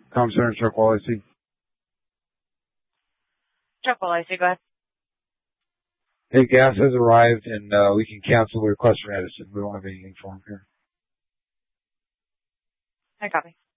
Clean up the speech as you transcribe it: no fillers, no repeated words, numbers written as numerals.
Com Center, Chuck Wallace. Chuck Wallace, go ahead. Hey, gas has arrived, and we can cancel the request for Edison. We don't have anything for him here. I copy.